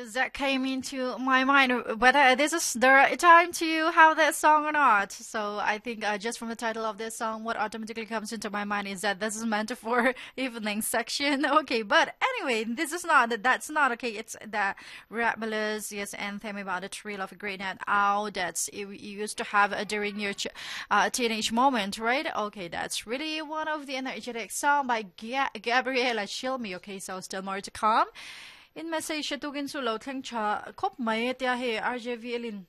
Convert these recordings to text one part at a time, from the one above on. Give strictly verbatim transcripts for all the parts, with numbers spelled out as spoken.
Yes, that came into my mind. Whether this is the right time to have that song or not. So I think uh, just from the title of this song, what automatically comes into my mind is that this is meant for evening section. Okay, but anyway, this is not that. That's not okay. It's the Rapmalus, yes, anthem about the thrill of a great night out. That's you you used to have uh, during your ch- uh, teenage moment, right? Okay, that's really one of the energetic song by Ga- Gabriela Chilmi. Okay, so still more to come. In message siya tugin sulo tlang cha kop may tia he R J V elin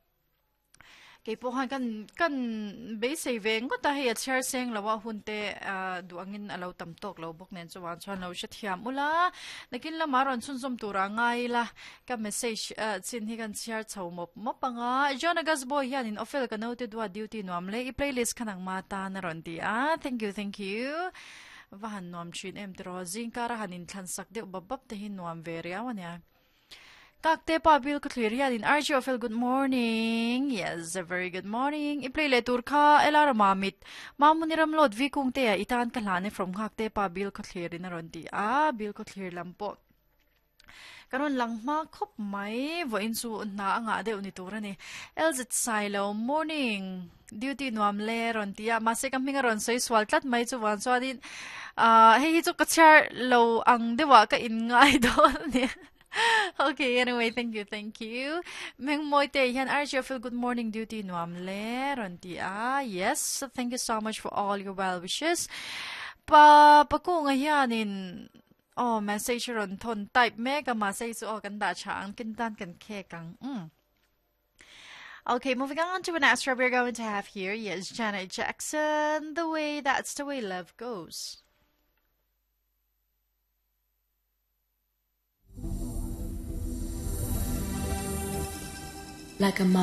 kay po kan kan be saving ko ta he at share sing lawa hunte duangin alaw tamtok law bok nen so wan so no siya thiam ula nakin la maron sun sum tura ngai la ka message sin hi kan share chaw mo mapanga jonagas boy yan in ofel ka noted wa duty no amle i playlist kanang mata na ron ti ah thank you thank you Vahan nuam chin em tro zing kara hanin thansak de babab te hin nuam very awan ya. Kakte pa bil ko clear ya din Archie Ophel good morning. Yes, a very good morning. I play le turka elara mamit. Mamu ni ramlod vi kung te itan kalane from kakte pa bil ko clear na ronti. Ah, bil ko clear lang po. Karon lang makop may voin su na nga de unituran eh. Elzit Silo morning. Duty nuam le ron tia masay kami nga ron so iswaltlat may suwan so adin ah hey hito kachar low ang dewa ka in nga idol niya. Okay, anyway, thank you, thank you. Meng moite yan Archie feel good morning duty nuam le ron tia. Yes, thank you so much for all your well wishes. Pa pa ko nga yanin oh message ron ton type mega message so kan da chang kin dan kan ke kang. Mm. Okay, moving on to an extra we're going to have here. Yes, Janet Jackson. The way that's the way love goes. Like a